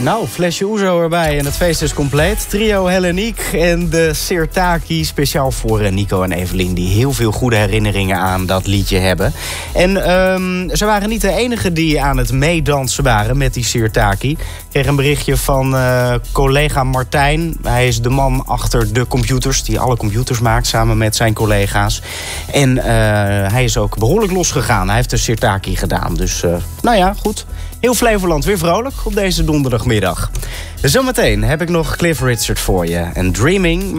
Nou, flesje Ouzo erbij en het feest is compleet. Trio Helleniek en de Sirtaki. Speciaal voor Nico en Evelien, die heel veel goede herinneringen aan dat liedje hebben. En ze waren niet de enige die aan het meedansen waren met die Sirtaki. Ik kreeg een berichtje van collega Martijn. Hij is de man achter de computers, die alle computers maakt samen met zijn collega's. En hij is ook behoorlijk losgegaan. Hij heeft de Sirtaki gedaan. Dus nou ja, goed. Heel Flevoland weer vrolijk op deze donderdagmiddag. Zometeen heb ik nog Cliff Richard voor je en Dreaming.